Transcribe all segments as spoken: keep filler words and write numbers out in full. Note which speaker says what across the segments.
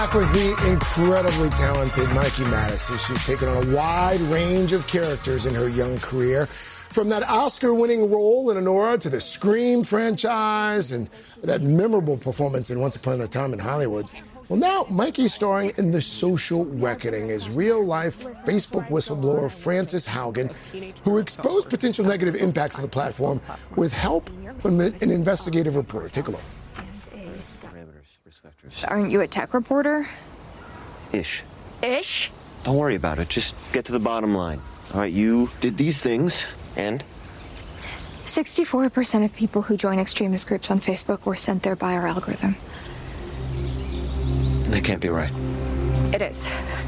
Speaker 1: Back with the incredibly talented Mikey Madison. She's taken on a wide range of characters in her young career. From that Oscar-winning role in Anora to the Scream franchise and that memorable performance in Once Upon a Time in Hollywood. Well, now Mikey's starring in The Social Reckoning as real-life Facebook whistleblower Frances Haugen, who exposed potential negative impacts of the platform with help from an investigative reporter. Take a look.
Speaker 2: Aren't you a tech reporter?
Speaker 3: Ish.
Speaker 2: Ish?
Speaker 3: Don't worry about it. Just get to the bottom line. All right, you did these things, and?
Speaker 2: sixty-four percent of people who join extremist groups on Facebook were sent there by our algorithm.
Speaker 3: That can't be right.
Speaker 2: It is.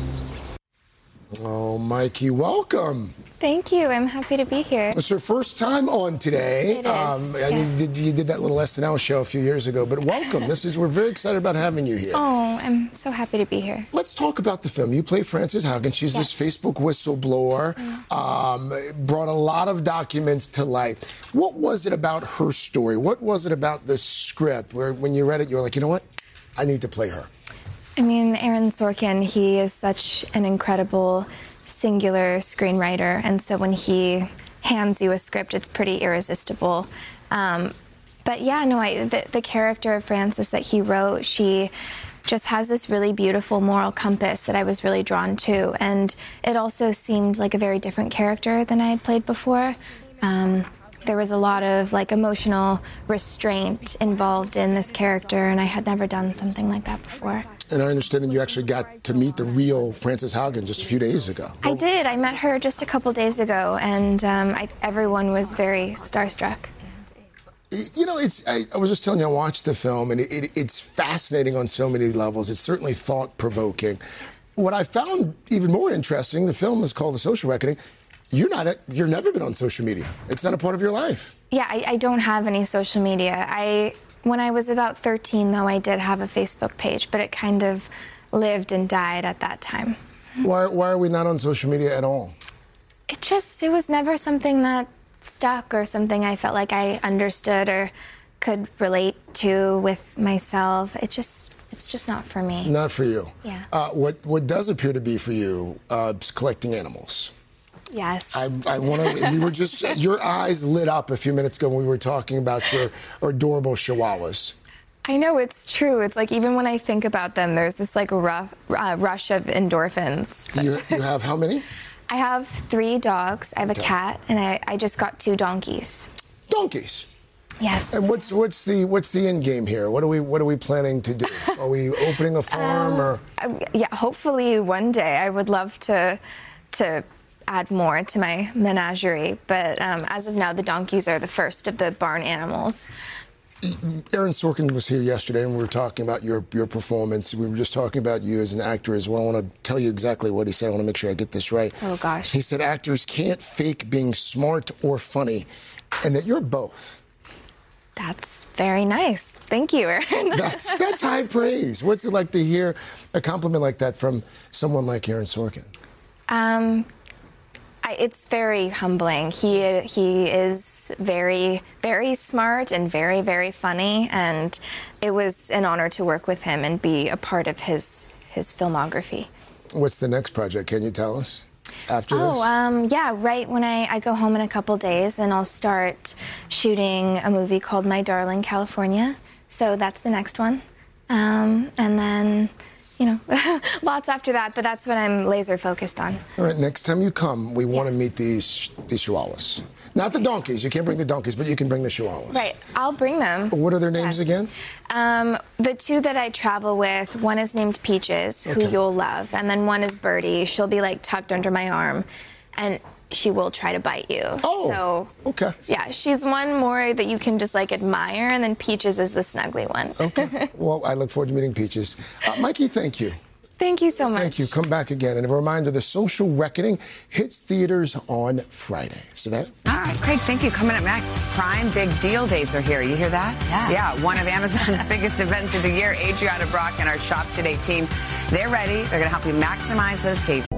Speaker 1: Oh, Mikey, welcome.
Speaker 4: Thank you. I'm happy to be here.
Speaker 1: It's your first time on today.
Speaker 4: It is,
Speaker 1: Um,
Speaker 4: yes.
Speaker 1: you, did, you did that little S N L show a few years ago, but welcome. This is we're very excited about having you here.
Speaker 4: Oh, I'm so happy to be here.
Speaker 1: Let's talk about the film. You play Frances Haugen. She's
Speaker 4: Yes.
Speaker 1: this Facebook whistleblower. Um, brought a lot of documents to light. What was it about her story? What was it about the script where when you read it, you were like, you know what? I need to play her.
Speaker 4: I mean, Aaron Sorkin, he is such an incredible singular screenwriter, and so when he hands you a script, it's pretty irresistible. Um, but yeah, no, I, the, the character of Frances that he wrote, she just has this really beautiful moral compass that I was really drawn to, and it also seemed like a very different character than I had played before. Um, there was a lot of like emotional restraint involved in this character, and I had never done something like that before.
Speaker 1: And I understand that you actually got to meet the real Frances Haugen just a few days ago.
Speaker 4: I did. I met her just a couple days ago, and um, I, everyone was very starstruck.
Speaker 1: You know, it's. I, I was just telling you, I watched the film, and it, it, it's fascinating on so many levels. It's certainly thought-provoking. What I found even more interesting, the film is called The Social Reckoning. You're not. A, you've never been on social media. It's not a part of your life.
Speaker 4: Yeah, I, I don't have any social media. I. When I was about thirteen, though, I did have a Facebook page, but it kind of lived and died at that time.
Speaker 1: Why, why are we not on social media at all?
Speaker 4: It just, it was never something that stuck or something I felt like I understood or could relate to with myself. It just, it's just not for me.
Speaker 1: Not for you.
Speaker 4: Yeah.
Speaker 1: Uh, what, what does appear to be for you uh, is collecting animals.
Speaker 4: Yes.
Speaker 1: I, I want to. We were just. Your eyes lit up a few minutes ago when we were talking about your adorable chihuahuas.
Speaker 4: I know, it's true. It's like even when I think about them, there's this like rough, uh, rush of endorphins.
Speaker 1: You, you have how many?
Speaker 4: I have three dogs. I have a
Speaker 1: Okay.
Speaker 4: cat, and I, I just got two donkeys.
Speaker 1: Donkeys.
Speaker 4: Yes.
Speaker 1: And what's what's the what's the end game here? What are we what are we planning to do? Are we opening a farm
Speaker 4: um,
Speaker 1: or?
Speaker 4: uh, yeah, hopefully one day. I would love to to. add more to my menagerie, but um, as of now, the donkeys are the first of the barn animals.
Speaker 1: Aaron Sorkin was here yesterday, and we were talking about your your performance. We were just talking about you as an actor as well. I want to tell you exactly what he said. I want to make sure I get this right.
Speaker 4: Oh, gosh.
Speaker 1: He said actors can't fake being smart or funny, and that you're both.
Speaker 4: That's very nice. Thank you, Aaron.
Speaker 1: That's that's high praise. What's it like to hear a compliment like that from someone like Aaron Sorkin?
Speaker 4: Um, I, it's very humbling. He he is very, very smart and very, very funny, and it was an honor to work with him and be a part of his his filmography.
Speaker 1: What's the next project? Can you tell us after this?
Speaker 4: Oh, um, yeah, right when I, I go home in a couple days, and I'll start shooting a movie called My Darling California. So that's the next one. Um, and then, you know, lots after that, but that's what I'm laser focused on.
Speaker 1: All right, next time you come, we want to
Speaker 4: Yes.
Speaker 1: meet these these chihuahuas. Not the donkeys. You can't bring the donkeys, but you can bring the chihuahuas.
Speaker 4: Right, I'll bring them.
Speaker 1: What are their names
Speaker 4: Yeah.
Speaker 1: again?
Speaker 4: Um, the two that I travel with, one is named Peaches, who
Speaker 1: Okay.
Speaker 4: you'll love, and then one is Birdie. She'll be like tucked under my arm, and she will try to bite you.
Speaker 1: Oh,
Speaker 4: so,
Speaker 1: okay.
Speaker 4: Yeah, she's one more that you can just like admire, and then Peaches is the snuggly one.
Speaker 1: Okay. Well, I look forward to meeting Peaches. Uh, Mikey, thank you.
Speaker 4: Thank you so much.
Speaker 1: Thank you. Come back again. And a reminder, The Social Reckoning hits theaters on Friday. Savannah?
Speaker 5: All right, Craig, thank you. Coming up next, Prime Big Deal Days are here. You hear that?
Speaker 6: Yeah.
Speaker 5: Yeah, one of Amazon's biggest events of the year. Adriana Brock and our Shop Today team, they're ready. They're going to help you maximize those savings.